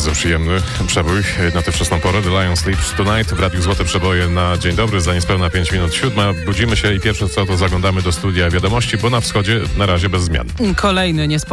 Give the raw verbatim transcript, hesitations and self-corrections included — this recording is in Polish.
Bardzo przyjemny przebój na tę wczesną porę. The Lion Sleeps Tonight w Radiu Złote Przeboje na dzień dobry. Za niespełna pięć minut siódma. Budzimy się i pierwsze co to zaglądamy do studia wiadomości, bo na wschodzie na razie bez zmian. Kolejny niespokój